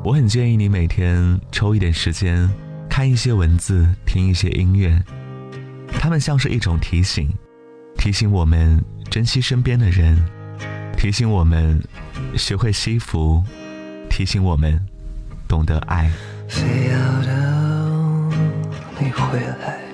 我很建议你每天抽一点时间，看一些文字，听一些音乐，它们像是一种提醒，提醒我们珍惜身边的人，提醒我们学会惜福，提醒我们懂得爱。 非要等你回来，